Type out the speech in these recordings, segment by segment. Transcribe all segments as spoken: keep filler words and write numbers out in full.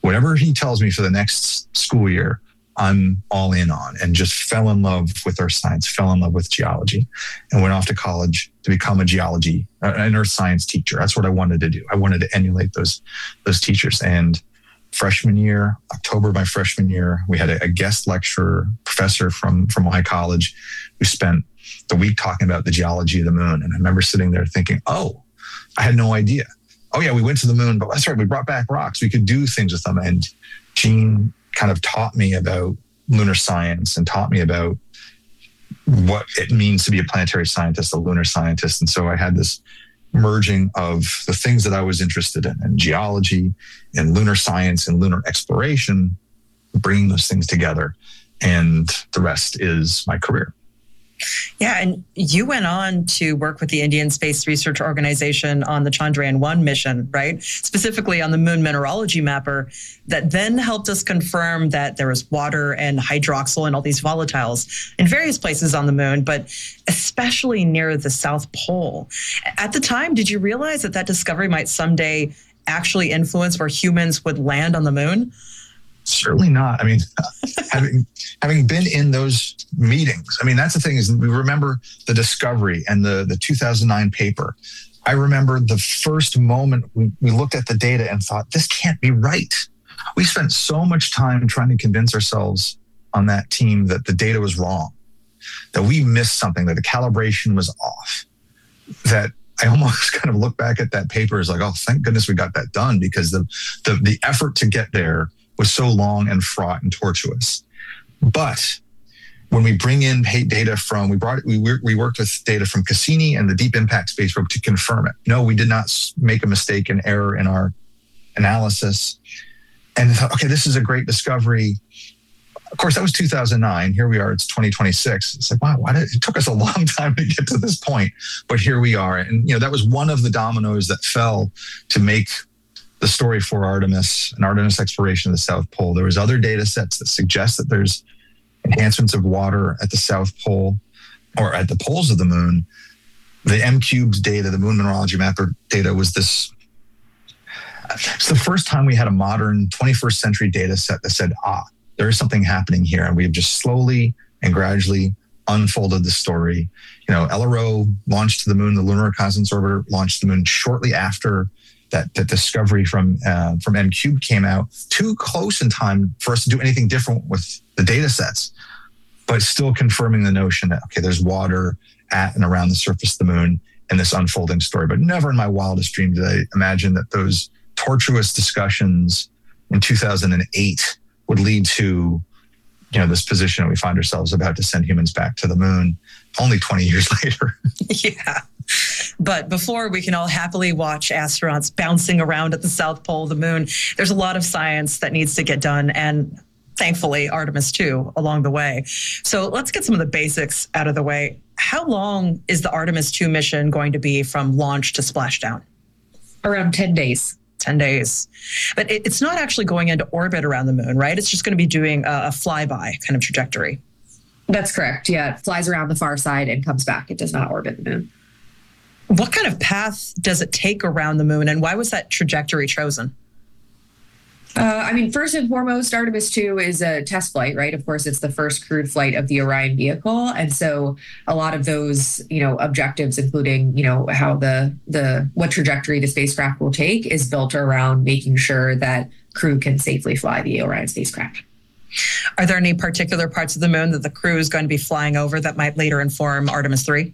whatever he tells me for the next school year, I'm all in on, and just fell in love with earth science, fell in love with geology, and went off to college to become a geology, uh, an earth science teacher. That's what I wanted to do. I wanted to emulate those, those teachers. And freshman year, October of my freshman year, we had a, a guest lecturer, professor from, from my college, who spent the week talking about the geology of the moon. And I remember sitting there thinking, oh, I had no idea. Oh yeah, we went to the moon, but that's right, we brought back rocks. We could do things with them. And Gene kind of taught me about lunar science and taught me about what it means to be a planetary scientist, a lunar scientist. And so I had this merging of the things that I was interested in, in geology and lunar science and lunar exploration, bringing those things together. And the rest is my career. Yeah, and you went on to work with the Indian Space Research Organization on the Chandrayaan one mission, right? Specifically on the moon mineralogy mapper that then helped us confirm that there was water and hydroxyl and all these volatiles in various places on the moon, but especially near the South Pole. At the time, did you realize that that discovery might someday actually influence where humans would land on the moon? Certainly not. I mean, having having been in those meetings, I mean, that's the thing is we remember the discovery and the, the two thousand nine paper. I remember the first moment we, we looked at the data and thought, this can't be right. We spent so much time trying to convince ourselves on that team that the data was wrong, that we missed something, that the calibration was off, that I almost kind of look back at that paper as like, oh, thank goodness we got that done, because the the, the effort to get there was so long and fraught and tortuous. But when we bring in data from, we brought, we we worked with data from Cassini and the Deep Impact Space Probe to confirm it. No, we did not make a mistake, an error in our analysis. And thought, okay, this is a great discovery. Of course, that was two thousand nine. Here we are, it's twenty twenty-six. It's like, wow, why did, it took us a long time to get to this point, but here we are. And, you know, that was one of the dominoes that fell to make the story for Artemis and Artemis exploration of the South Pole. There was other data sets that suggest that there's enhancements of water at the South Pole or at the poles of the moon. The M-Cubed data, the moon mineralogy mapper data was this. It's the first time we had a modern twenty-first century data set that said, ah, there is something happening here. And we have just slowly and gradually unfolded the story. You know, L R O launched to the moon, the Lunar Reconnaissance Orbiter launched to the moon shortly after that, that discovery from uh, from M-Cubed came out, too close in time for us to do anything different with the data sets, but still confirming the notion that, okay, there's water at and around the surface of the moon and this unfolding story. But never in my wildest dream did I imagine that those tortuous discussions in two thousand eight would lead to, you know, this position that we find ourselves about to send humans back to the moon only twenty years later. Yeah. But before we can all happily watch astronauts bouncing around at the South Pole of the moon, there's a lot of science that needs to get done. And thankfully, Artemis two along the way. So let's get some of the basics out of the way. How long is the Artemis two mission going to be from launch to splashdown? Around ten days. ten days. But it, it's not actually going into orbit around the moon, right? It's just going to be doing a, a flyby kind of trajectory. That's correct. Yeah, it flies around the far side and comes back. It does not orbit the moon. What kind of path does it take around the moon, and why was that trajectory chosen? Uh, I mean, first and foremost, Artemis two is a test flight, right? Of course, it's the first crewed flight of the Orion vehicle. And so a lot of those, you know, objectives, including, you know, how the, the, what trajectory the spacecraft will take is built around making sure that crew can safely fly the Orion spacecraft. Are there any particular parts of the moon that the crew is going to be flying over that might later inform Artemis three?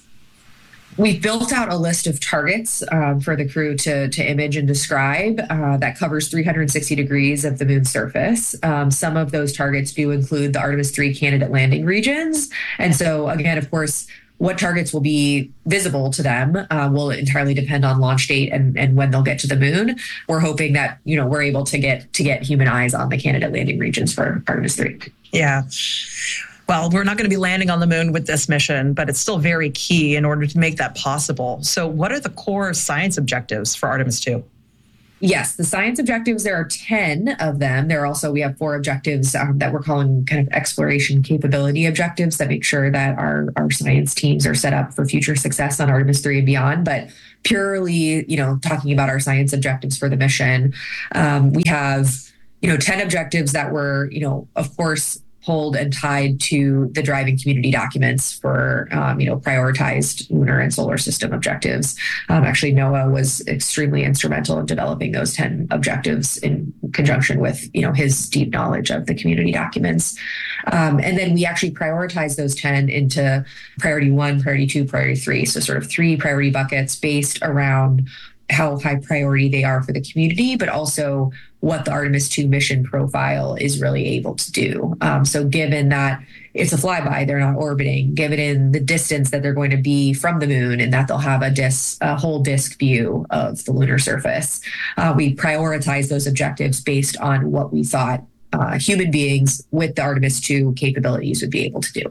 We've built out a list of targets um, for the crew to, to image and describe uh, that covers three hundred sixty degrees of the moon's surface. Um, some of those targets do include the Artemis three candidate landing regions. And so, again, of course, what targets will be visible to them uh, will entirely depend on launch date and, and when they'll get to the moon. We're hoping that, you know, we're able to get to get human eyes on the candidate landing regions for Artemis three. Yeah. Well, we're not going to be landing on the moon with this mission, but it's still very key in order to make that possible. So what are the core science objectives for Artemis two? Yes, the science objectives, there are ten of them. There are also, we have four objectives um, that we're calling kind of exploration capability objectives that make sure that our, our science teams are set up for future success on Artemis three and beyond. But purely, you know, talking about our science objectives for the mission, um, we have you know, ten objectives that were, you know, of course, pulled and tied to the driving community documents for, um, you know, prioritized lunar and solar system objectives. Um, actually, NOAA was extremely instrumental in developing those ten objectives in conjunction with, you know, his deep knowledge of the community documents. Um, and then we actually prioritized those ten into priority one, priority two, priority three. So sort of three priority buckets based around how high priority they are for the community, but also what the Artemis two mission profile is really able to do. Um, so given that it's a flyby, they're not orbiting, given in the distance that they're going to be from the moon and that they'll have a disc, a whole disk view of the lunar surface, uh, we prioritize those objectives based on what we thought uh, human beings with the Artemis two capabilities would be able to do.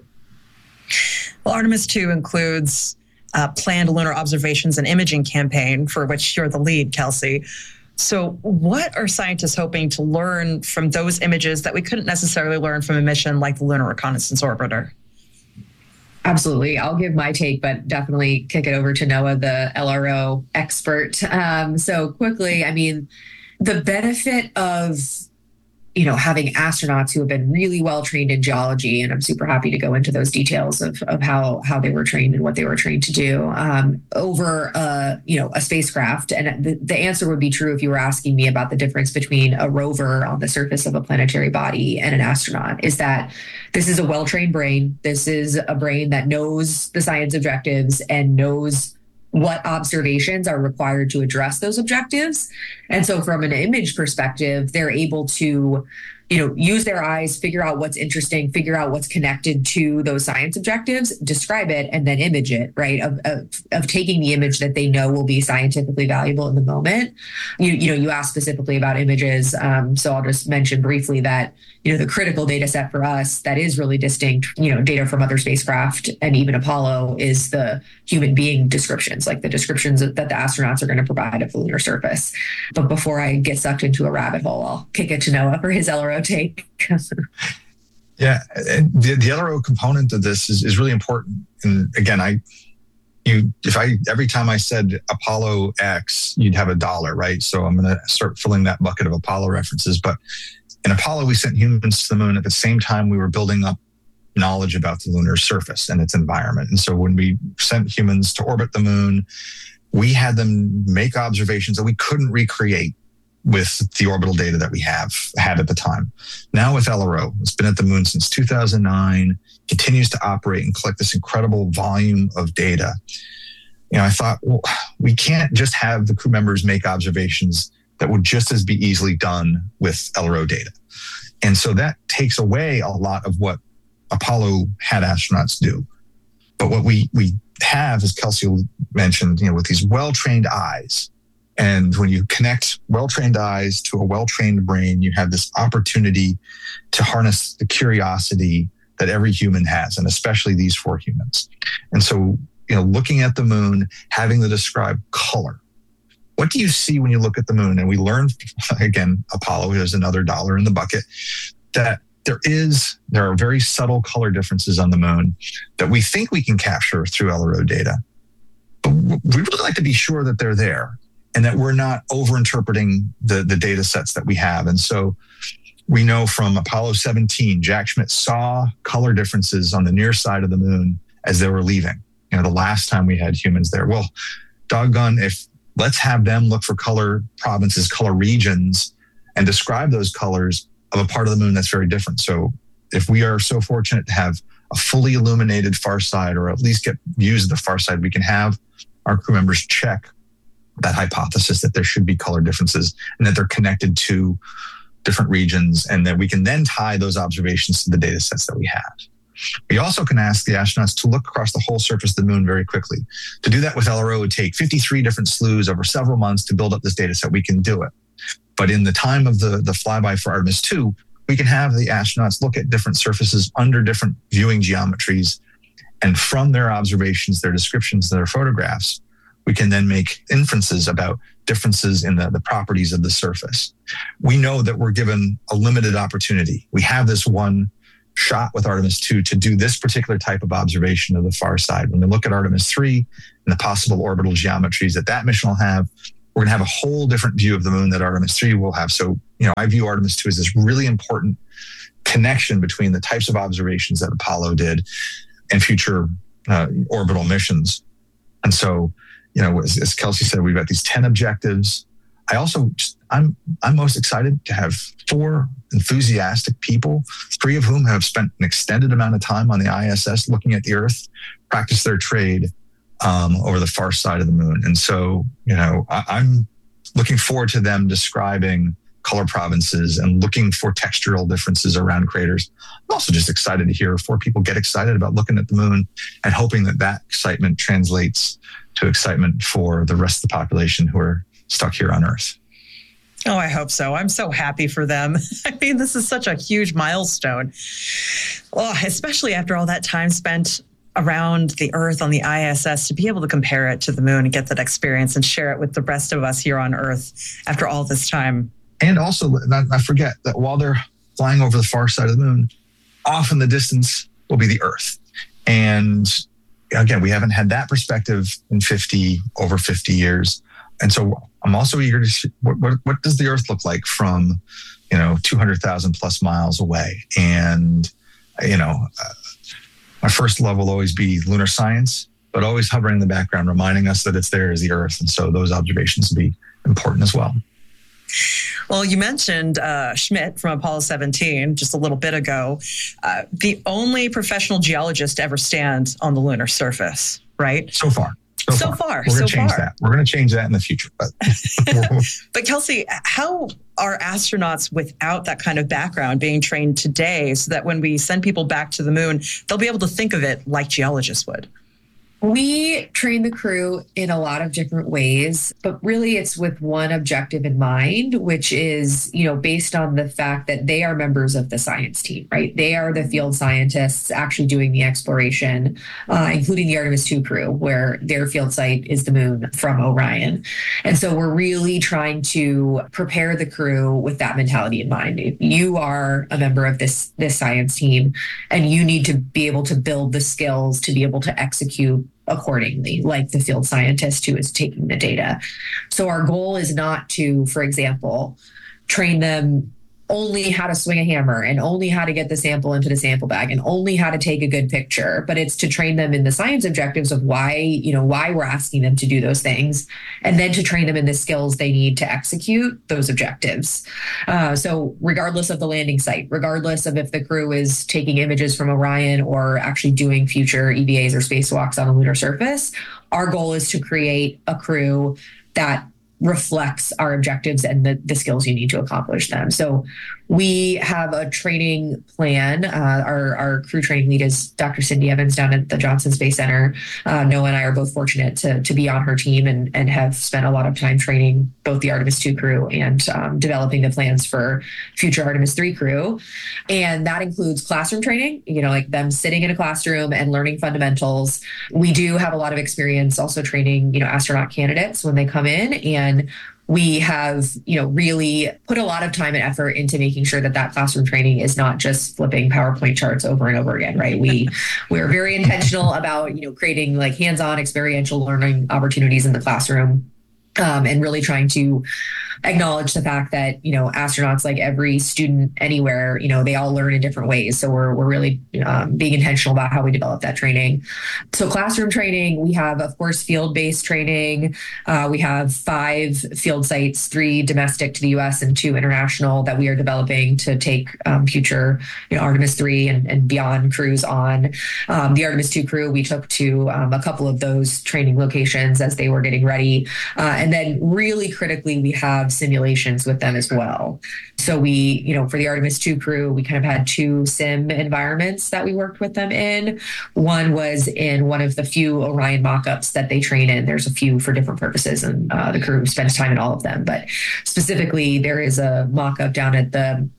Well, Artemis two includes Uh, planned lunar observations and imaging campaign for which you're the lead, Kelsey. So what are scientists hoping to learn from those images that we couldn't necessarily learn from a mission like the Lunar Reconnaissance Orbiter? Absolutely. I'll give my take, but definitely kick it over to Noah, the L R O expert. Um, so quickly, I mean, the benefit of you know, having astronauts who have been really well trained in geology, and I'm super happy to go into those details of, of how, how they were trained and what they were trained to do um, over, uh, you know, a spacecraft. And the, the answer would be true if you were asking me about the difference between a rover on the surface of a planetary body and an astronaut, is that this is a well-trained brain. This is a brain that knows the science objectives and knows what observations are required to address those objectives. And so from an image perspective, they're able to, you know, use their eyes, figure out what's interesting, figure out what's connected to those science objectives, describe it, and then image it, right? Of, of, of taking the image that they know will be scientifically valuable in the moment. You, you know, you asked specifically about images. Um, so I'll just mention briefly that, you know, the critical data set for us that is really distinct, you know, data from other spacecraft and even Apollo is the human being descriptions, like the descriptions that the astronauts are going to provide of the lunar surface. But before I get sucked into a rabbit hole, I'll kick it to Noah for his L R O take. Yeah, and the, the L R O component of this is, is really important. And again, I, you, if I, every time I said Apollo X, you'd have a dollar, right? So I'm going to start filling that bucket of Apollo references. But in Apollo, we sent humans to the moon at the same time we were building up knowledge about the lunar surface and its environment. And so when we sent humans to orbit the moon, we had them make observations that we couldn't recreate with the orbital data that we have had at the time. Now with L R O, it's been at the moon since two thousand nine, continues to operate and collect this incredible volume of data. You know, I thought, well, we can't just have the crew members make observations that would just as be easily done with L R O data. And so that takes away a lot of what Apollo had astronauts do. But what we we have, as Kelsey mentioned, you know, with these well-trained eyes, and when you connect well-trained eyes to a well-trained brain, you have this opportunity to harness the curiosity that every human has, and especially these four humans. And so, you know, looking at the moon, having to describe color. What do you see when you look at the moon? And we learned, again, Apollo, there's another dollar in the bucket, that there is, there are very subtle color differences on the moon that we think we can capture through L R O data. But we really like to be sure that they're there and that we're not overinterpreting the, the data sets that we have. And so we know from Apollo seventeen, Jack Schmitt saw color differences on the near side of the moon as they were leaving, you know, the last time we had humans there. Well, doggone, if let's have them look for color provinces, color regions, and describe those colors of a part of the moon that's very different. So if we are so fortunate to have a fully illuminated far side, or at least get views of the far side, we can have our crew members check that hypothesis that there should be color differences and that they're connected to different regions, and that we can then tie those observations to the data sets that we have. We also can ask the astronauts to look across the whole surface of the moon very quickly. To do that with L R O would take fifty-three different slews over several months to build up this data set. We can do it. But in the time of the, the flyby for Artemis two, we can have the astronauts look at different surfaces under different viewing geometries. And from their observations, their descriptions, their photographs, we can then make inferences about differences in the, the properties of the surface. We know that we're given a limited opportunity. We have this one shot with Artemis two to do this particular type of observation of the far side. When we look at Artemis three and the possible orbital geometries that that mission will have, we're going to have a whole different view of the moon that Artemis three will have. So, you know, I view Artemis two as this really important connection between the types of observations that Apollo did and future uh, orbital missions. And so, you know, as, as Kelsey said, we've got these ten objectives. I also, I'm I'm most excited to have four enthusiastic people, three of whom have spent an extended amount of time on the I S S looking at the Earth, practice their trade um, over the far side of the moon. And so, you know, I, I'm looking forward to them describing color provinces and looking for textural differences around craters. I'm also just excited to hear four people get excited about looking at the moon and hoping that that excitement translates to excitement for the rest of the population who are stuck here on Earth. Oh, I hope so. I'm so happy for them. I mean, this is such a huge milestone. Well, especially after all that time spent around the Earth on the I S S, to be able to compare it to the moon and get that experience and share it with the rest of us here on Earth after all this time. And also, not, not forget that while they're flying over the far side of the moon, off in the distance will be the Earth. And again, we haven't had that perspective in fifty, over fifty years. And so I'm also eager to see what, what, what does the Earth look like from, you know, two hundred thousand plus miles away. And, you know, uh, my first love will always be lunar science, but always hovering in the background, reminding us that it's there is the Earth. And so those observations will be important as well. Well, you mentioned uh, Schmidt from Apollo seventeen just a little bit ago, uh, the only professional geologist to ever stand on the lunar surface, right? So far. So, so far. far. We're going to so change far. that. We're going to change that in the future. But, but Kelsey, how are astronauts without that kind of background being trained today so that when we send people back to the moon, they'll be able to think of it like geologists would? We train the crew in a lot of different ways, but really it's with one objective in mind, which is, you know, based on the fact that they are members of the science team, right? They are the field scientists actually doing the exploration, uh, including the Artemis two crew, where their field site is the moon from Orion. And so we're really trying to prepare the crew with that mentality in mind. If you are a member of this, this science team and you need to be able to build the skills to be able to execute accordingly, like the field scientist who is taking the data. So our goal is not to, for example, train them only how to swing a hammer and only how to get the sample into the sample bag and only how to take a good picture, but it's to train them in the science objectives of why, you know, why we're asking them to do those things, and then to train them in the skills they need to execute those objectives. Uh, so regardless of the landing site, regardless of if the crew is taking images from Orion or actually doing future E V As or spacewalks on the lunar surface, our goal is to create a crew that reflects our objectives and the, the skills you need to accomplish them. So we have a training plan. Uh, our, our crew training lead is Doctor Cindy Evans down at the Johnson Space Center. Uh, Noah and I are both fortunate to, to be on her team and, and have spent a lot of time training both the Artemis two crew and um, developing the plans for future Artemis three crew. And that includes classroom training, you know, like them sitting in a classroom and learning fundamentals. We do have a lot of experience also training, you know, astronaut candidates when they come in, and we have, you know, really put a lot of time and effort into making sure that that classroom training is not just flipping PowerPoint charts over and over again, right? We we're very intentional about, you know, creating like hands-on experiential learning opportunities in the classroom, um, and really trying to acknowledge the fact that, you know, astronauts, like every student anywhere, you know, they all learn in different ways. So we're, we're really um, being intentional about how we develop that training. So classroom training, we have, of course, field-based training. Uh, we have five field sites, three domestic to the U S and two international, that we are developing to take um, future, you know, Artemis three and, and beyond crews on. Um, the Artemis two crew, we took to um, a couple of those training locations as they were getting ready. Uh, and then really critically, we have simulations with them as well. So we, you know, for the Artemis two crew, we kind of had two sim environments that we worked with them in. One was in one of the few Orion mock-ups that they train in. There's a few for different purposes, and uh, the crew spends time in all of them. But specifically, there is a mock-up down at the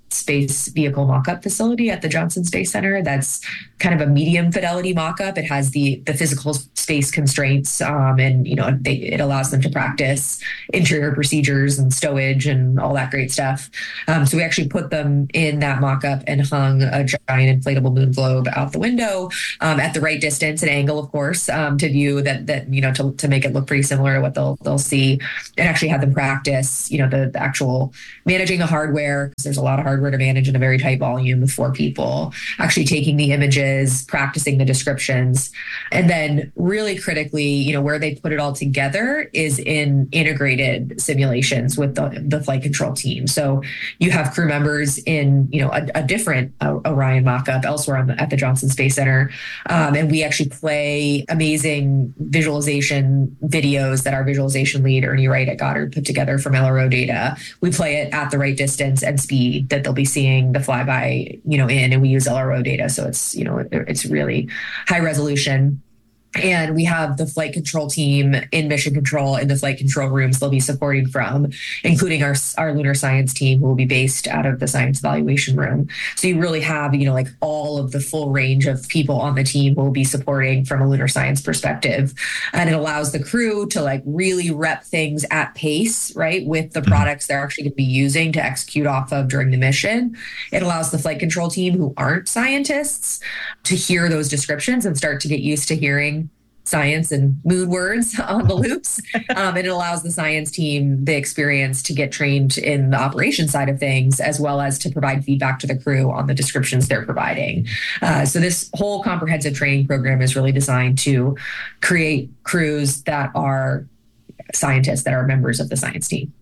space vehicle mock-up facility at the Johnson Space Center. That's kind of a medium fidelity mock-up. It has the the physical space constraints, um, and you know they, it allows them to practice interior procedures and stowage and all that great stuff. Um, so we actually put them in that mock-up and hung a giant inflatable moon globe out the window um, at the right distance and angle, of course, um, to view that that you know to, to make it look pretty similar to what they'll they'll see, and actually have them practice you know the, the actual managing the hardware, because there's a lot of hardware to manage in a very tight volume with four people, actually taking the images, practicing the descriptions, and then really critically, you know, where they put it all together is in integrated simulations with the, the flight control team. So you have crew members in, you know, a, a different uh, Orion mock-up elsewhere on the, at the Johnson Space Center. Um, and we actually play amazing visualization videos that our visualization lead, Ernie Wright at Goddard, put together from L R O data. We play it at the right distance and speed that they'll be seeing the flyby, you know, in, and we use L R O data. So it's, you know, it's really high resolution. And we have the flight control team in mission control in the flight control rooms they'll be supporting from, including our, our lunar science team, who will be based out of the science evaluation room. So you really have, you know, like all of the full range of people on the team who will be supporting from a lunar science perspective. And it allows the crew to like really rep things at pace, right, with the products they're actually going to be using to execute off of during the mission. It allows the flight control team, who aren't scientists, to hear those descriptions and start to get used to hearing science and mood words on the loops. Um, and it allows the science team the experience to get trained in the operations side of things, as well as to provide feedback to the crew on the descriptions they're providing. Uh, so this whole comprehensive training program is really designed to create crews that are scientists, that are members of the science team.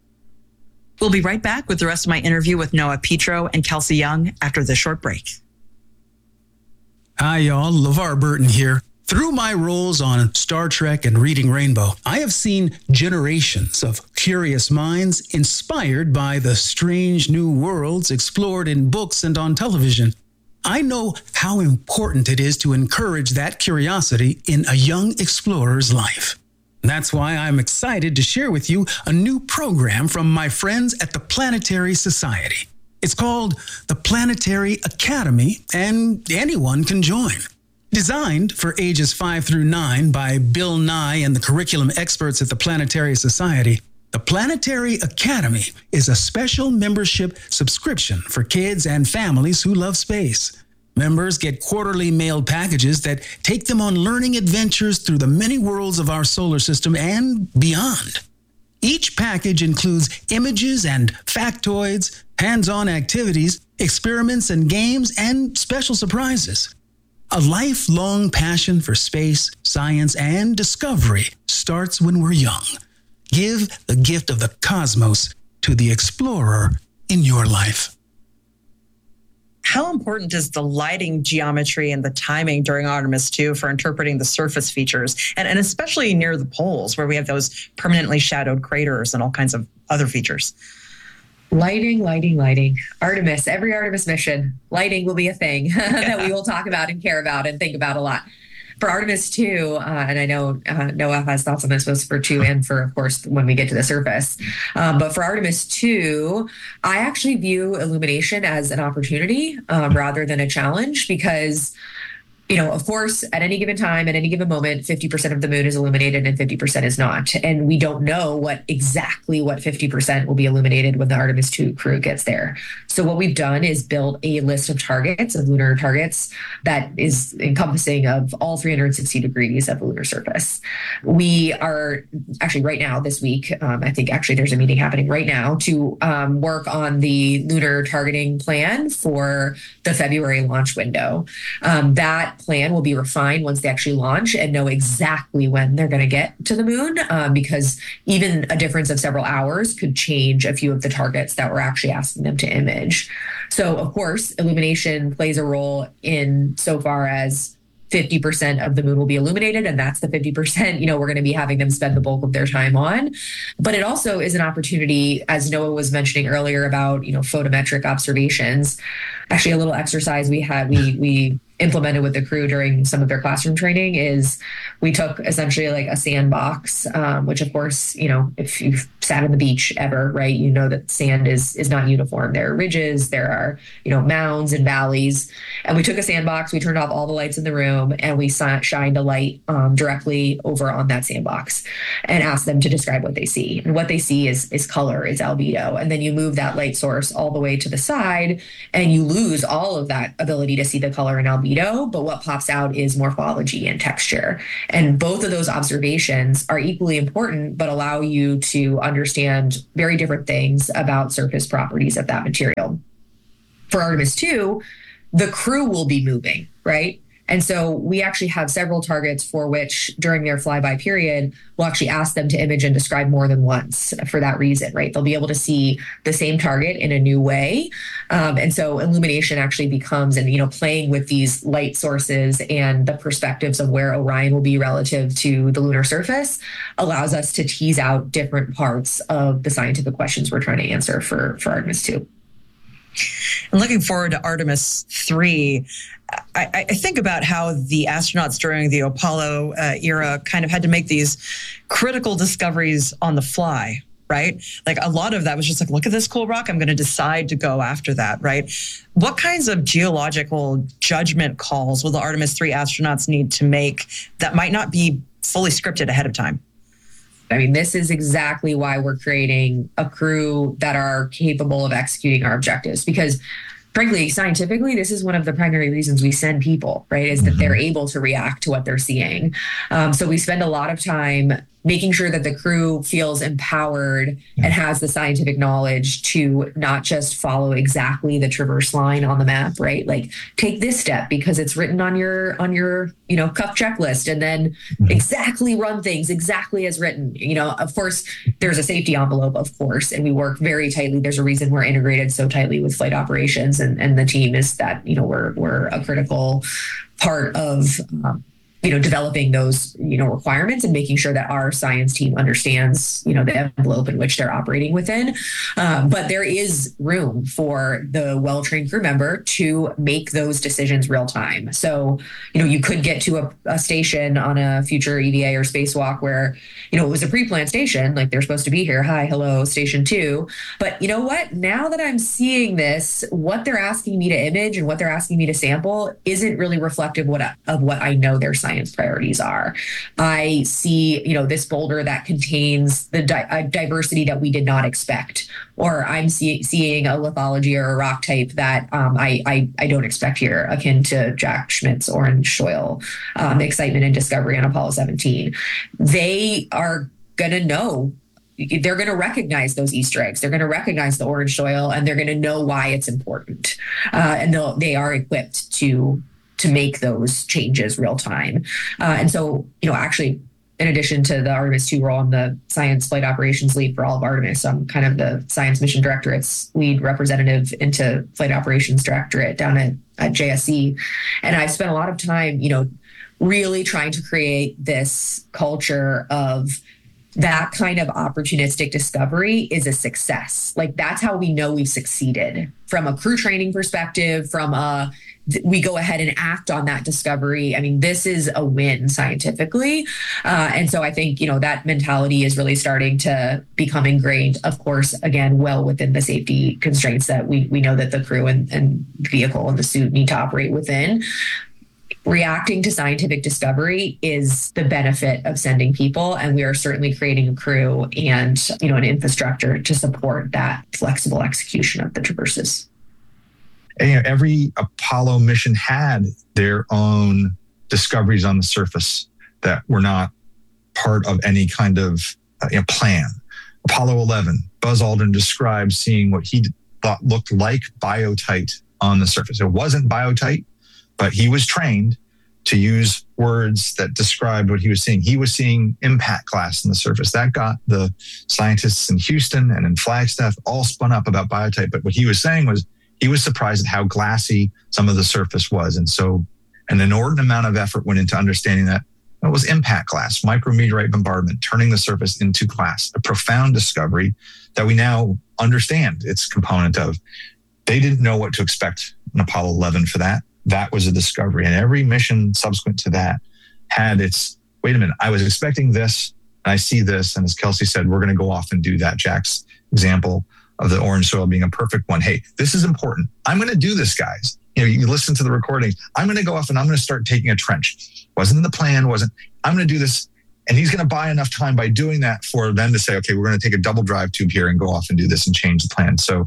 We'll be right back with the rest of my interview with Noah Petro and Kelsey Young after this short break. Hi, y'all. LeVar Burton here. Through my roles on Star Trek and Reading Rainbow, I have seen generations of curious minds inspired by the strange new worlds explored in books and on television. I know how important it is to encourage that curiosity in a young explorer's life. That's why I'm excited to share with you a new program from my friends at the Planetary Society. It's called the Planetary Academy, and anyone can join. Designed for ages five through nine by Bill Nye and the curriculum experts at the Planetary Society, the Planetary Academy is a special membership subscription for kids and families who love space. Members get quarterly mailed packages that take them on learning adventures through the many worlds of our solar system and beyond. Each package includes images and factoids, hands-on activities, experiments and games, and special surprises. A lifelong passion for space, science, and discovery starts when we're young. Give the gift of the cosmos to the explorer in your life. How important is the lighting geometry and the timing during Artemis two for interpreting the surface features, and, and especially near the poles where we have those permanently shadowed craters and all kinds of other features? Lighting, lighting, lighting. Artemis, every Artemis mission, lighting will be a thing that we will talk about and care about and think about a lot. For Artemis two, uh, and I know uh, Noah has thoughts on this, both for two and for, of course, when we get to the surface. Um, but for Artemis two, I actually view illumination as an opportunity um, rather than a challenge, because you know, of course, at any given time, at any given moment, fifty percent of the moon is illuminated and fifty percent is not. And we don't know what exactly what fifty percent will be illuminated when the Artemis two crew gets there. So what we've done is build a list of targets, of lunar targets, that is encompassing of all three hundred sixty degrees of the lunar surface. We are actually right now, this week, um, I think actually there's a meeting happening right now to um, work on the lunar targeting plan for the February launch window. Um, that plan will be refined once they actually launch and know exactly when they're going to get to the moon, um, because even a difference of several hours could change a few of the targets that we're actually asking them to image. So, of course, illumination plays a role in so far as fifty percent of the moon will be illuminated, and that's the fifty percent, you know, we're going to be having them spend the bulk of their time on. But it also is an opportunity, as Noah was mentioning earlier about, you know, photometric observations. actually a little exercise we had, we, we implemented with the crew during some of their classroom training is we took essentially like a sandbox, um, which of course, you know, if you've sat on the beach ever, right, you know that sand is is not uniform. There are ridges, there are, you know, mounds and valleys. And we took a sandbox, we turned off all the lights in the room, and we shined a light um, directly over on that sandbox and asked them to describe what they see. And what they see is is color, is albedo. And then you move that light source all the way to the side and you lose all of that ability to see the color and albedo. But what pops out is morphology and texture. And both of those observations are equally important, but allow you to understand very different things about surface properties of that material. For Artemis two, the crew will be moving, right? And so we actually have several targets for which during their flyby period, we'll actually ask them to image and describe more than once for that reason, right? They'll be able to see the same target in a new way. Um, and so illumination actually becomes, and, you know, playing with these light sources and the perspectives of where Orion will be relative to the lunar surface allows us to tease out different parts of the scientific questions we're trying to answer for, for Artemis two. And looking forward to Artemis three, I, I think about how the astronauts during the Apollo uh, era kind of had to make these critical discoveries on the fly, right? Like a lot of that was just like, look at this cool rock, I'm going to decide to go after that, right? What kinds of geological judgment calls will the Artemis three astronauts need to make that might not be fully scripted ahead of time? I mean, this is exactly why we're creating a crew that are capable of executing our objectives, because frankly, scientifically, this is one of the primary reasons we send people, right, is that they're able to react to what they're seeing. Um, so we spend a lot of time making sure that the crew feels empowered and has the scientific knowledge to not just follow exactly the traverse line on the map, right? Like take this step because it's written on your on your you know cuff checklist, and then mm-hmm. exactly run things exactly as written. You know, of course, there's a safety envelope, of course, and we work very tightly. There's a reason we're integrated so tightly with flight operations, and and the team is that you know we're we're a critical part of. Um, you know, developing those, you know, requirements and making sure that our science team understands, you know, the envelope in which they're operating within. Um, but there is room for the well-trained crew member to make those decisions real time. So, you know, you could get to a, a station on a future E V A or spacewalk where, you know, it was a pre-planned station, like they're supposed to be here. Hi, hello, station two. But you know what? Now that I'm seeing this, what they're asking me to image and what they're asking me to sample isn't really reflective what I, of what I know their science science priorities are. I see, you know, this boulder that contains the di- a diversity that we did not expect, or I'm see- seeing a lithology or a rock type that um, I, I I don't expect here, akin to Jack Schmidt's orange soil um, excitement and discovery on Apollo seventeen. They are going to know. They're going to recognize those Easter eggs. They're going to recognize the orange soil, and they're going to know why it's important. Uh, and they'll, they are equipped to to make those changes real time. Uh, and so, you know, actually, in addition to the Artemis two role, I'm the science flight operations lead for all of Artemis. So I'm kind of the science mission directorate's lead representative into flight operations directorate down at, at J S C. And I've spent a lot of time, you know, really trying to create this culture of that kind of opportunistic discovery is a success. Like that's how we know we've succeeded from a crew training perspective, from a, we go ahead and act on that discovery. I mean, this is a win scientifically. Uh, and so I think, you know, that mentality is really starting to become ingrained, of course, again, well within the safety constraints that we, we know that the crew and, and vehicle and the suit need to operate within. Reacting to scientific discovery is the benefit of sending people, and we are certainly creating a crew and, you know, an infrastructure to support that flexible execution of the traverses. And, you know, every Apollo mission had their own discoveries on the surface that were not part of any kind of uh, you know, plan. Apollo eleven, Buzz Aldrin described seeing what he thought looked like biotite on the surface. It wasn't biotite, but he was trained to use words that described what he was seeing. He was seeing impact glass on the surface. That got the scientists in Houston and in Flagstaff all spun up about biotite. But what he was saying was he was surprised at how glassy some of the surface was. And so an inordinate amount of effort went into understanding that it was impact glass, micrometeorite bombardment, turning the surface into glass, a profound discovery that we now understand its component of. They didn't know what to expect and Apollo eleven for that. That was a discovery. And every mission subsequent to that had its, wait a minute, I was expecting this, and I see this. And as Kelsey said, we're going to go off and do that. Jack's example of the orange soil being a perfect one. Hey, this is important. I'm going to do this, guys. You know, you listen to the recording. I'm going to go off and I'm going to start taking a trench. Wasn't in the plan, wasn't, I'm going to do this. And he's going to buy enough time by doing that for them to say, okay, we're going to take a double drive tube here and go off and do this and change the plan. So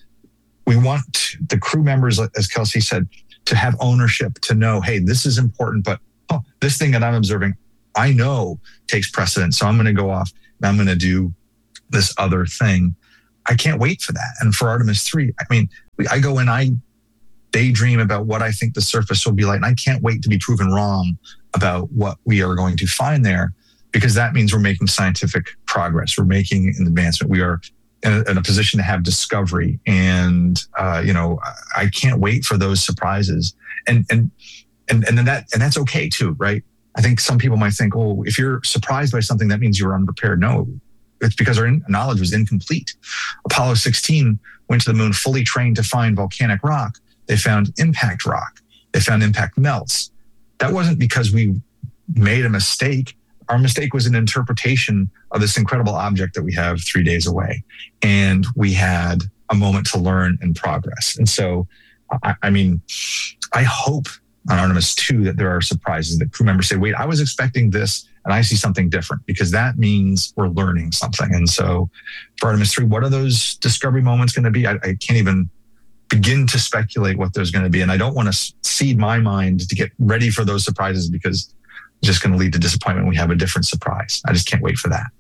we want the crew members, as Kelsey said, to have ownership, to know, hey, this is important, but oh, this thing that I'm observing, I know takes precedence. So I'm going to go off and I'm going to do this other thing. I can't wait for that. And for Artemis three, I mean, I go and I daydream about what I think the surface will be like. And I can't wait to be proven wrong about what we are going to find there, because that means we're making scientific progress. We're making an advancement. We are in a, in a position to have discovery. And, uh, you know, I can't wait for those surprises. And, and, and, and then that, and that's okay too, right? I think some people might think, oh, if you're surprised by something, that means you were unprepared. No, it's because our in- knowledge was incomplete. Apollo sixteen went to the moon fully trained to find volcanic rock. They found impact rock. They found impact melts. That wasn't because we made a mistake. Our mistake was an interpretation of this incredible object that we have three days away. And we had a moment to learn and progress. And so, I, I mean, I hope on Artemis two that there are surprises, that crew members say, wait, I was expecting this and I see something different, because that means we're learning something. And so for Artemis three, what are those discovery moments going to be? I, I can't even begin to speculate what there's going to be. And I don't want to seed my mind to get ready for those surprises, because it's just going to lead to disappointment. We have a different surprise. I just can't wait for that.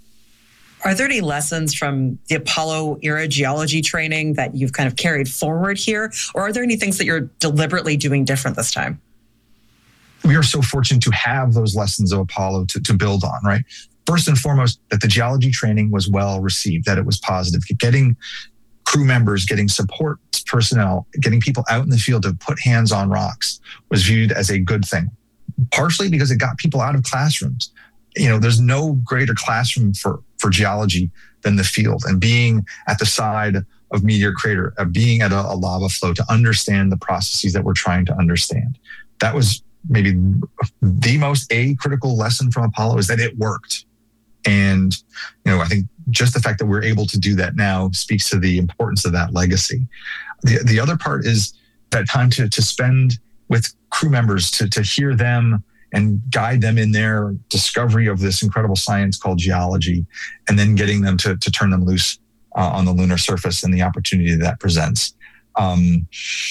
Are there any lessons from the Apollo era geology training that you've kind of carried forward here? Or are there any things that you're deliberately doing different this time? We are so fortunate to have those lessons of Apollo to, to build on, right? First and foremost, that the geology training was well received, that it was positive. Getting crew members, getting support personnel, getting people out in the field to put hands on rocks was viewed as a good thing, partially because it got people out of classrooms. You know, there's no greater classroom for, for geology than the field, and being at the side of Meteor Crater, of being at a, a lava flow to understand the processes that we're trying to understand. That was maybe the most a critical lesson from Apollo, is that it worked. And, you know, I think just the fact that we're able to do that now speaks to the importance of that legacy. The, the other part is that time to, to spend with crew members, to, to hear them and guide them in their discovery of this incredible science called geology, and then getting them to, to turn them loose uh, on the lunar surface and the opportunity that presents. Um,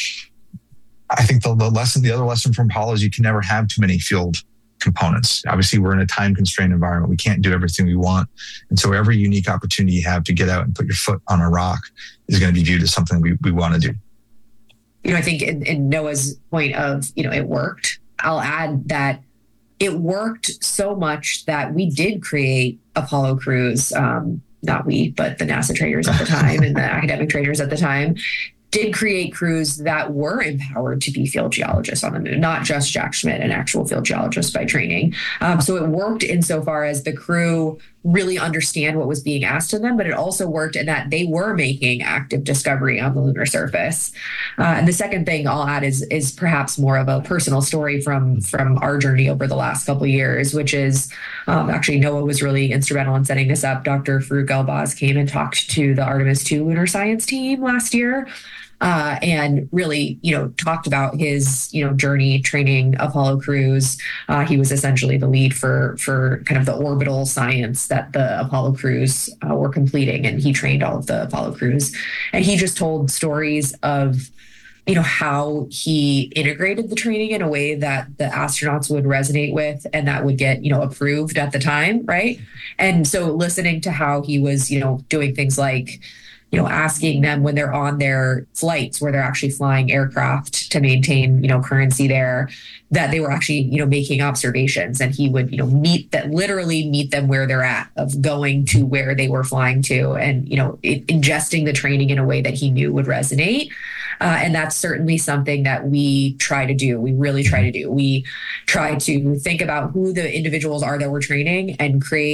I think the, the lesson, the other lesson from Apollo is you can never have too many field components. Obviously, we're in a time-constrained environment. We can't do everything we want. And so every unique opportunity you have to get out and put your foot on a rock is going to be viewed as something we, we want to do. You know, I think in, in Noah's point of, you know, it worked, I'll add that it worked so much that we did create Apollo crews, um, not we, but the NASA trainers at the time and the academic trainers at the time, did create crews that were empowered to be field geologists on the moon, not just Jack Schmitt, an actual field geologist by training. Um, so it worked insofar as the crew really understand what was being asked of them, but it also worked in that they were making active discovery on the lunar surface. Uh, and the second thing I'll add is is perhaps more of a personal story from, from our journey over the last couple of years, which is um, actually Noah was really instrumental in setting this up. Doctor Farouk Elbaz came and talked to the Artemis two lunar science team last year. Uh, and really, you know, talked about his, you know, journey training Apollo crews. Uh, he was essentially the lead for for kind of the orbital science that the Apollo crews uh, were completing, and he trained all of the Apollo crews. And he just told stories of, you know, how he integrated the training in a way that the astronauts would resonate with and that would get, you know, approved at the time, right? And so listening to how he was, you know, doing things like, you know, asking them when they're on their flights where they're actually flying aircraft to maintain, you know, currency there, that they were actually, you know, making observations, and he would, you know, meet that literally meet them where they're at, of going to where they were flying to, and, you know, it, ingesting the training in a way that he knew would resonate. Uh, and that's certainly something that we try to do. We really try to do. We try to think about who the individuals are that we're training and create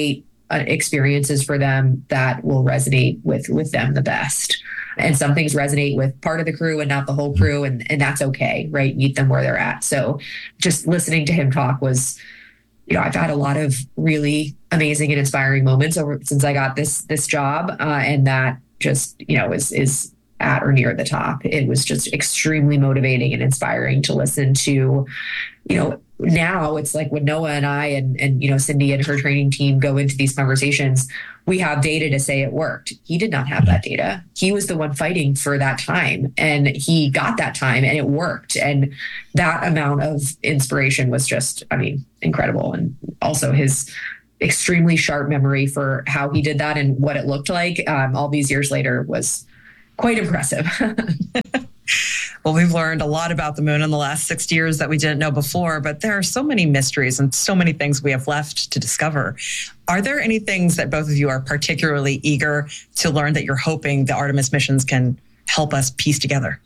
uh, experiences for them that will resonate with with them the best. And some things resonate with part of the crew and not the whole crew, and and that's okay, right? Meet them where they're at. So just listening to him talk was, you know, I've had a lot of really amazing and inspiring moments over since I got this this job, uh, and that just, you know, is is at or near the top. It was just extremely motivating and inspiring to listen to. You know, now it's like when Noah and I and and you know Cindy and her training team go into these conversations, we have data to say it worked. He did not have that data. He was the one fighting for that time, and he got that time, and it worked. And that amount of inspiration was just, I mean, incredible. And also his extremely sharp memory for how he did that and what it looked like um, all these years later was quite impressive. Well, we've learned a lot about the moon in the last six years that we didn't know before, but there are so many mysteries and so many things we have left to discover. Are there any things that both of you are particularly eager to learn that you're hoping the Artemis missions can help us piece together?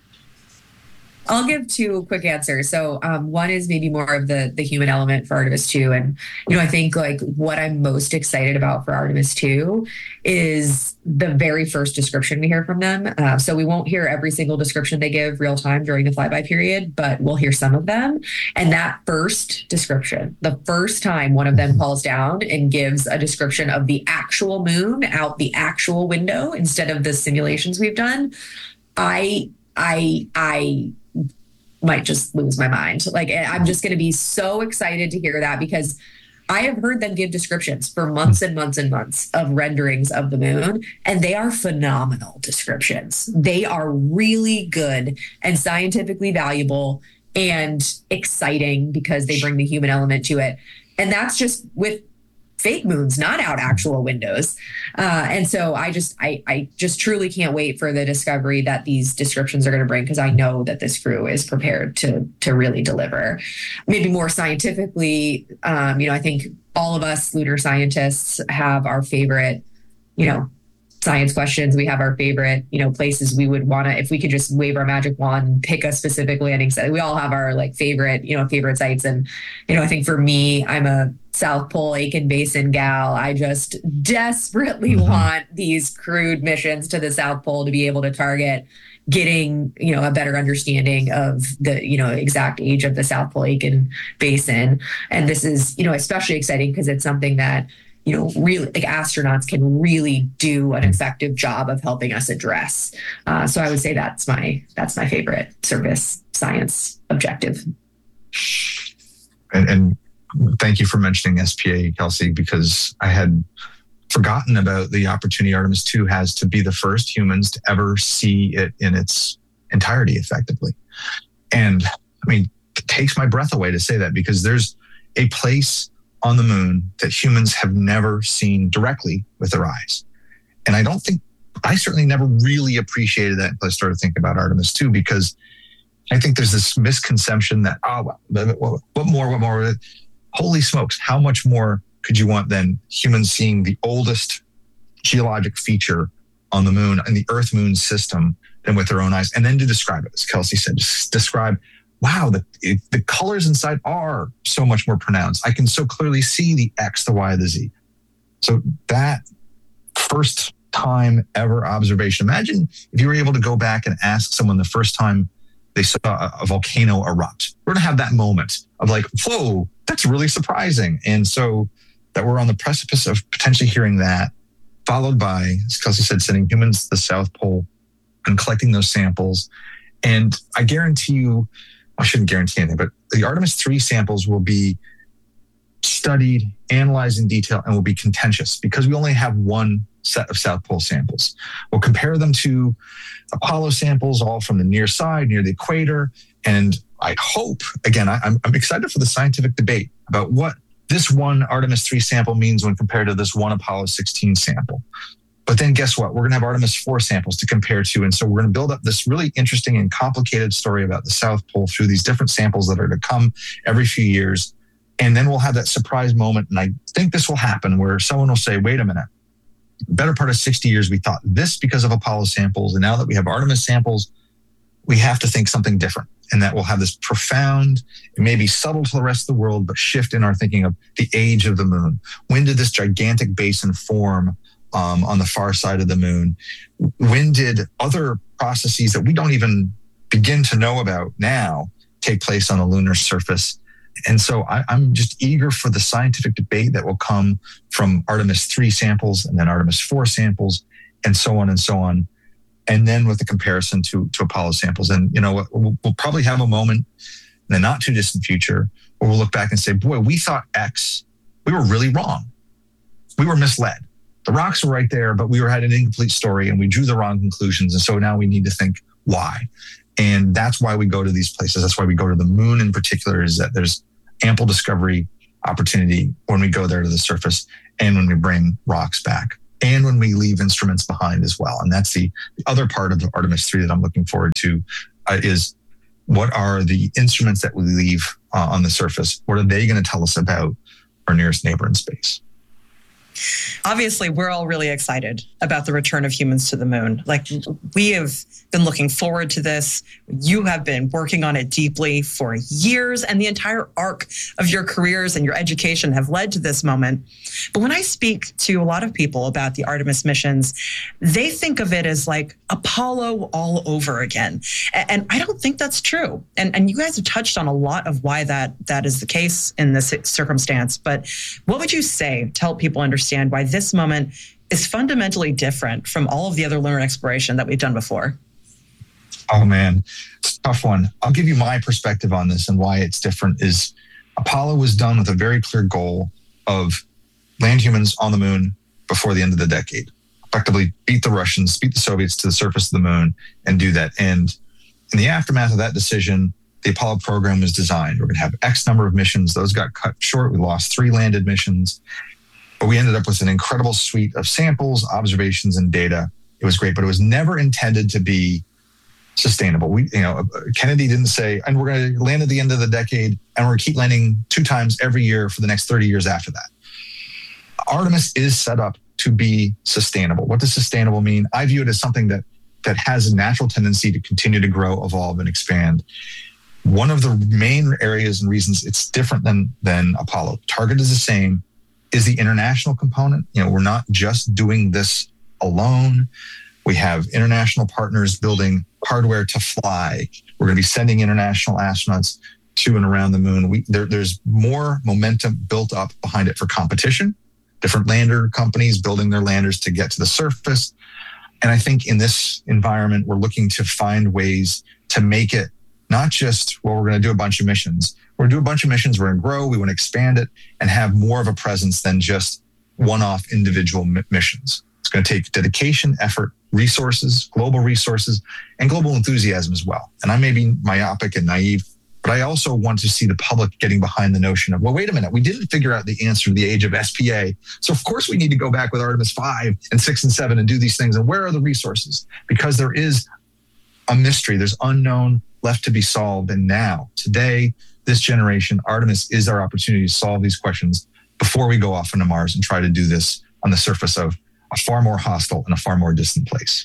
I'll give two quick answers. So um, one is maybe more of the the human element for Artemis two. And, you know, I think like what I'm most excited about for Artemis two is the very first description we hear from them. Uh, so we won't hear every single description they give real time during the flyby period, but we'll hear some of them. And that first description, the first time one of them calls down and gives a description of the actual moon out the actual window instead of the simulations we've done, I, I, I, might just lose my mind. Like, I'm just going to be so excited to hear that, because I have heard them give descriptions for months and months and months of renderings of the moon, and they are phenomenal descriptions. They are really good and scientifically valuable and exciting because they bring the human element to it. And that's just with fake moons, not out actual windows. Uh, and so I just, I, I just truly can't wait for the discovery that these descriptions are going to bring, because I know that this crew is prepared to, to really deliver. Maybe more scientifically, um, you know, I think all of us lunar scientists have our favorite, you know, science questions. We have our favorite, you know, places we would want to, if we could just wave our magic wand and pick a specific landing site. We all have our like favorite, you know, favorite sites. And, you know, I think for me, I'm a South Pole Aitken Basin gal. I just desperately mm-hmm. want these crewed missions to the South Pole to be able to target getting, you know, a better understanding of the, you know, exact age of the South Pole Aitken Basin. And this is, you know, especially exciting because it's something that, you know, really like astronauts can really do an effective job of helping us address. Uh, so I would say that's my, that's my favorite surface science objective. And, and thank you for mentioning S P A, Kelsey, because I had forgotten about the opportunity Artemis two has to be the first humans to ever see it in its entirety effectively. And I mean, it takes my breath away to say that, because there's a place on the moon that humans have never seen directly with their eyes. And I don't think, I certainly never really appreciated that until I started thinking about Artemis two, because I think there's this misconception that, oh, well, what more, what more? Holy smokes, how much more could you want than humans seeing the oldest geologic feature on the moon and the Earth moon system than with their own eyes? And then to describe it, as Kelsey said, just describe, wow, the, it, the colors inside are so much more pronounced. I can so clearly see the X, the Y, the Z. So that first time ever observation, imagine if you were able to go back and ask someone the first time they saw a, a volcano erupt. We're going to have that moment of like, whoa, that's really surprising. And so that we're on the precipice of potentially hearing that, followed by, as Kelsey said, sending humans to the South Pole and collecting those samples. And I guarantee you, I shouldn't guarantee anything, but the Artemis three samples will be studied, analyzed in detail, and will be contentious because we only have one set of South Pole samples. We'll compare them to Apollo samples, all from the near side, near the equator. And I hope, again, I, I'm, I'm excited for the scientific debate about what this one Artemis three sample means when compared to this one Apollo sixteen sample. But then guess what? We're going to have Artemis four samples to compare to. And so we're going to build up this really interesting and complicated story about the South Pole through these different samples that are to come every few years. And then we'll have that surprise moment. And I think this will happen where someone will say, wait a minute, better part of sixty years, we thought this because of Apollo samples. And now that we have Artemis samples, we have to think something different. and that will have this profound, it may be subtle to the rest of the world, but shift in our thinking of the age of the moon. When did this gigantic basin form um, on the far side of the moon? When did other processes that we don't even begin to know about now take place on the lunar surface? And so I, I'm just eager for the scientific debate that will come from Artemis three samples and then Artemis four samples and so on and so on. And then with the comparison to, to Apollo samples. And, you know, we'll, we'll probably have a moment in the not too distant future where we'll look back and say, boy, we thought X, we were really wrong. We were misled. The rocks were right there, but we were had an incomplete story and we drew the wrong conclusions. And so now we need to think why. And that's why we go to these places. That's why we go to the moon in particular, is that there's ample discovery opportunity when we go there to the surface and when we bring rocks back and when we leave instruments behind as well. And that's the, the other part of the Artemis three that I'm looking forward to uh, is what are the instruments that we leave uh, on the surface? What are they going to tell us about our nearest neighbor in space? Obviously, we're all really excited about the return of humans to the moon. Like, we have been looking forward to this. You have been working on it deeply for years, and the entire arc of your careers and your education have led to this moment. But when I speak to a lot of people about the Artemis missions, they think of it as like Apollo all over again. And I don't think that's true. And, and you guys have touched on a lot of why that, that is the case in this circumstance. But what would you say to help people understand why this moment is fundamentally different from all of the other lunar exploration that we've done before? Oh man, it's a tough one. I'll give you my perspective on this and why it's different. Is Apollo was done with a very clear goal of land humans on the moon before the end of the decade. Effectively beat the Russians, beat the Soviets to the surface of the moon and do that. And in the aftermath of that decision, the Apollo program was designed. We're going to have X number of missions. Those got cut short. We lost three landed missions. But we ended up with an incredible suite of samples, observations, and data. It was great, but it was never intended to be sustainable. We, you know, Kennedy didn't say, and we're going to land at the end of the decade, and we're going to keep landing two times every year for the next thirty years after that. Artemis is set up to be sustainable. What does sustainable mean? I view it as something that that has a natural tendency to continue to grow, evolve, and expand. One of the main areas and reasons it's different than than Apollo. Target is the same. Is the international component. You know, we're not just doing this alone. We have international partners building hardware to fly. We're going to be sending international astronauts to and around the moon. We, there, there's more momentum built up behind it for competition. Different lander companies building their landers to get to the surface. And I think in this environment, we're looking to find ways to make it not just, well, we're going to do a bunch of missions. We're going to do a bunch of missions. We're going to grow. We want to expand it and have more of a presence than just one-off individual m- missions. It's going to take dedication, effort, resources, global resources, and global enthusiasm as well. And I may be myopic and naive, but I also want to see the public getting behind the notion of, well, wait a minute, we didn't figure out the answer to the age of S P A. So of course we need to go back with Artemis five and six and seven and do these things. And where are the resources? Because there is a mystery. There's unknown left to be solved. And now, today, this generation, Artemis is our opportunity to solve these questions before we go off into Mars and try to do this on the surface of a far more hostile and a far more distant place.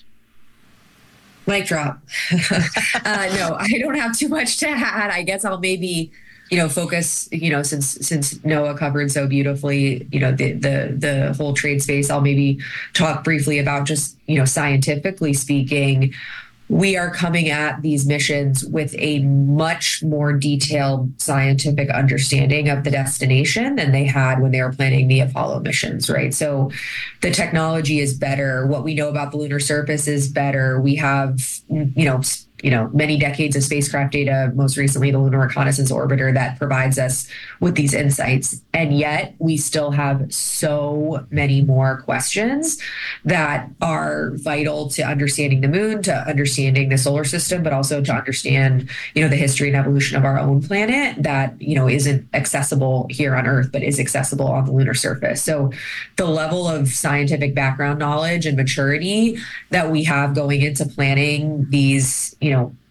Mic drop. uh, no, I don't have too much to add. I guess I'll maybe, you know, focus, you know, since since Noah covered so beautifully, you know, the the the whole trade space, I'll maybe talk briefly about just, you know, scientifically speaking, we are coming at these missions with a much more detailed scientific understanding of the destination than they had when they were planning the Apollo missions, right? So the technology is better. What we know about the lunar surface is better. We have, you know, you know, many decades of spacecraft data, most recently the Lunar Reconnaissance Orbiter, that provides us with these insights. And yet we still have so many more questions that are vital to understanding the moon, to understanding the solar system, but also to understand, you know, the history and evolution of our own planet that, you know, isn't accessible here on Earth, but is accessible on the lunar surface. So the level of scientific background knowledge and maturity that we have going into planning these, you know,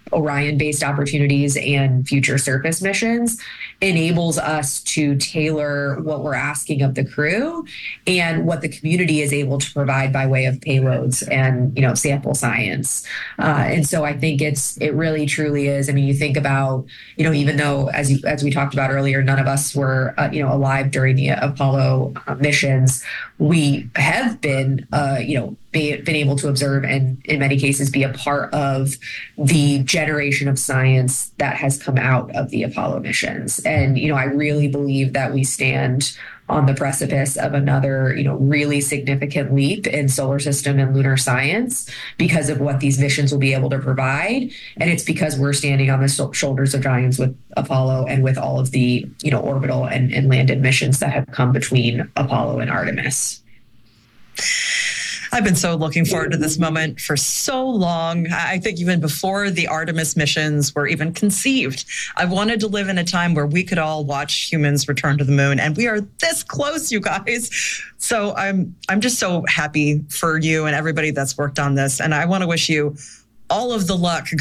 Orion-based opportunities and future surface missions enables us to tailor what we're asking of the crew and what the community is able to provide by way of payloads and, you know, sample science. Uh, and so I think it's it really truly is. I mean, you think about, you know, even though as you as we talked about earlier, none of us were uh, you know alive during the Apollo uh, missions, we have been uh, you know. Be, been able to observe and in many cases be a part of the generation of science that has come out of the Apollo missions. And, you know, I really believe that we stand on the precipice of another, you know, really significant leap in solar system and lunar science because of what these missions will be able to provide. And it's because we're standing on the so- shoulders of giants with Apollo and with all of the, you know, orbital and, and landed missions that have come between Apollo and Artemis. I've been so looking forward to this moment for so long. I think even before the Artemis missions were even conceived, I wanted to live in a time where we could all watch humans return to the moon, and we are this close, you guys. So I'm I'm just so happy for you and everybody that's worked on this, and I want to wish you all of the luck